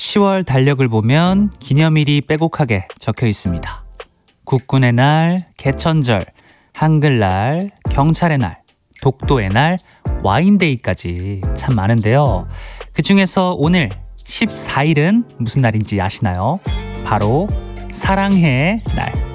10월 달력을 보면 기념일이 빼곡하게 적혀 있습니다. 국군의 날, 개천절, 한글날, 경찰의 날, 독도의 날, 와인데이까지 참 많은데요. 그 중에서 오늘 14일은 무슨 날인지 아시나요? 바로 사랑해의 날.